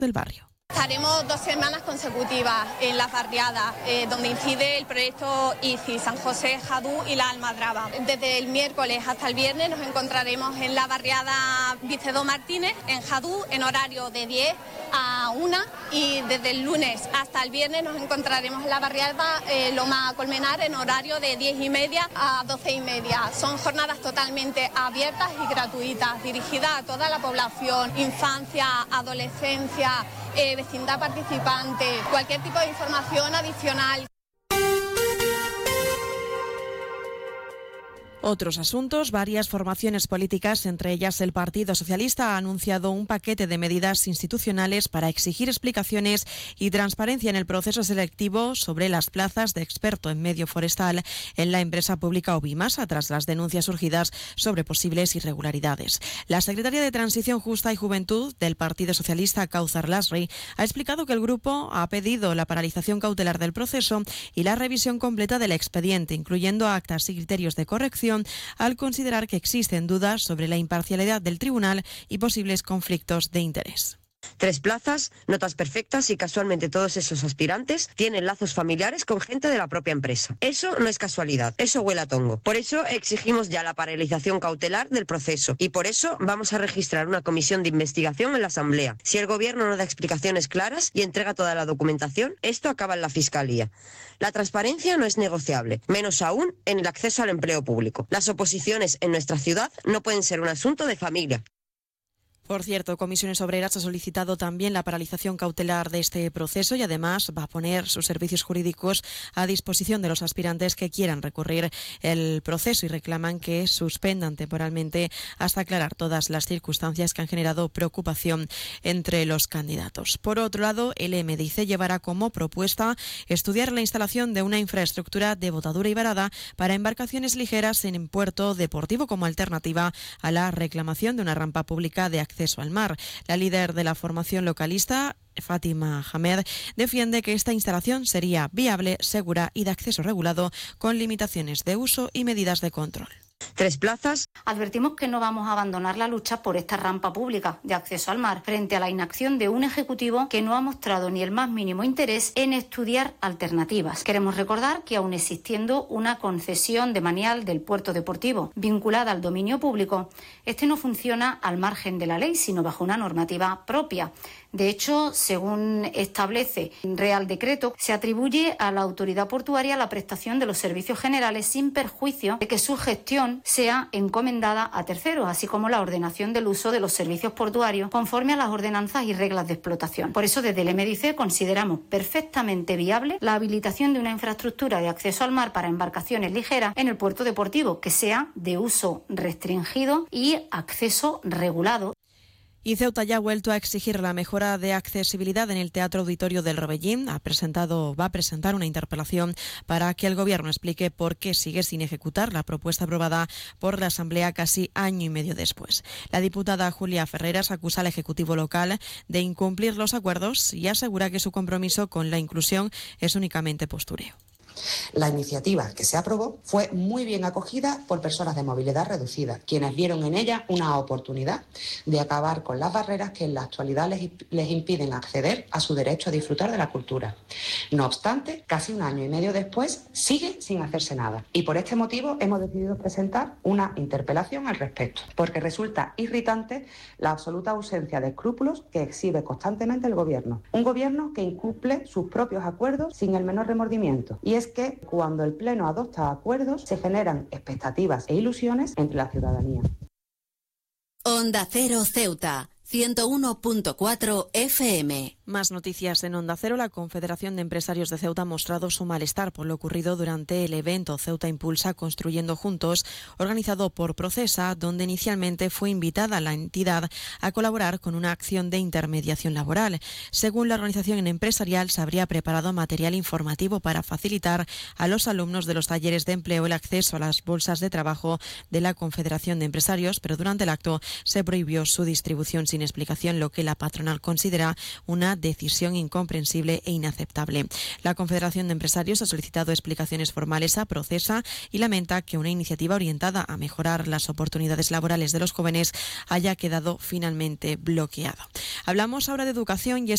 del barrio. Estaremos 2 semanas consecutivas en las barriadas, donde incide el proyecto ICI, San José, Jadú y la Almadraba. Desde el miércoles hasta el viernes nos encontraremos en la barriada Vicedó Martínez, en Jadú, en horario de 10 a 1, y desde el lunes hasta el viernes nos encontraremos en la barriada Loma Colmenar, en horario de 10:30 a 12:30. Son jornadas totalmente abiertas y gratuitas, dirigidas a toda la población, infancia, adolescencia, vecindad participante, cualquier tipo de información adicional. Otros asuntos, varias formaciones políticas, entre ellas el Partido Socialista, ha anunciado un paquete de medidas institucionales para exigir explicaciones y transparencia en el proceso selectivo sobre las plazas de experto en medio forestal en la empresa pública Obimasa, tras las denuncias surgidas sobre posibles irregularidades. La secretaria de Transición Justa y Juventud del Partido Socialista, Kauthar Lasri, ha explicado que el grupo ha pedido la paralización cautelar del proceso y la revisión completa del expediente, incluyendo actas y criterios de corrección, al considerar que existen dudas sobre la imparcialidad del tribunal y posibles conflictos de interés. 3 plazas, notas perfectas, y casualmente todos esos aspirantes tienen lazos familiares con gente de la propia empresa. Eso no es casualidad, eso huele a tongo. Por eso exigimos ya la paralización cautelar del proceso y por eso vamos a registrar una comisión de investigación en la Asamblea. Si el Gobierno no da explicaciones claras y entrega toda la documentación, esto acaba en la Fiscalía. La transparencia no es negociable, menos aún en el acceso al empleo público. Las oposiciones en nuestra ciudad no pueden ser un asunto de familia. Por cierto, Comisiones Obreras ha solicitado también la paralización cautelar de este proceso y además va a poner sus servicios jurídicos a disposición de los aspirantes que quieran recurrir el proceso y reclaman que suspendan temporalmente hasta aclarar todas las circunstancias que han generado preocupación entre los candidatos. Por otro lado, el MDIC llevará como propuesta estudiar la instalación de una infraestructura de botadura y varada para embarcaciones ligeras en puerto deportivo como alternativa a la reclamación de una rampa pública de acceso al mar. La líder de la formación localista, Fátima Hamed, defiende que esta instalación sería viable, segura y de acceso regulado, con limitaciones de uso y medidas de control. 3 plazas. Advertimos que no vamos a abandonar la lucha por esta rampa pública de acceso al mar frente a la inacción de un Ejecutivo que no ha mostrado ni el más mínimo interés en estudiar alternativas. Queremos recordar que aun existiendo una concesión de manial del puerto deportivo vinculada al dominio público, este no funciona al margen de la ley, sino bajo una normativa propia. De hecho, según establece el Real Decreto, se atribuye a la autoridad portuaria la prestación de los servicios generales sin perjuicio de que su gestión sea encomendada a terceros, así como la ordenación del uso de los servicios portuarios conforme a las ordenanzas y reglas de explotación. Por eso, desde el MDIC consideramos perfectamente viable la habilitación de una infraestructura de acceso al mar para embarcaciones ligeras en el puerto deportivo que sea de uso restringido y acceso regulado. Y Ceuta ya ha vuelto a exigir la mejora de accesibilidad en el Teatro Auditorio del Rovellín. Va a presentar una interpelación para que el Gobierno explique por qué sigue sin ejecutar la propuesta aprobada por la Asamblea casi año y medio después. La diputada Julia Ferreras acusa al Ejecutivo local de incumplir los acuerdos y asegura que su compromiso con la inclusión es únicamente postureo. La iniciativa que se aprobó fue muy bien acogida por personas de movilidad reducida, quienes vieron en ella una oportunidad de acabar con las barreras que en la actualidad les impiden acceder a su derecho a disfrutar de la cultura. No obstante, casi un año y medio después, sigue sin hacerse nada. Y por este motivo hemos decidido presentar una interpelación al respecto, porque resulta irritante la absoluta ausencia de escrúpulos que exhibe constantemente el Gobierno. Un Gobierno que incumple sus propios acuerdos sin el menor remordimiento. Y es que cuando el Pleno adopta acuerdos se generan expectativas e ilusiones entre la ciudadanía. Onda Cero Ceuta, 101.4 FM. Más noticias en Onda Cero. La Confederación de Empresarios de Ceuta ha mostrado su malestar por lo ocurrido durante el evento Ceuta Impulsa Construyendo Juntos, organizado por Procesa, donde inicialmente fue invitada la entidad a colaborar con una acción de intermediación laboral. Según la organización empresarial, se habría preparado material informativo para facilitar a los alumnos de los talleres de empleo el acceso a las bolsas de trabajo de la Confederación de Empresarios, pero durante el acto se prohibió su distribución sin explicación, lo que la patronal considera una decisión incomprensible e inaceptable. La Confederación de Empresarios ha solicitado explicaciones formales a Procesa y lamenta que una iniciativa orientada a mejorar las oportunidades laborales de los jóvenes haya quedado finalmente bloqueada. Hablamos ahora de educación y es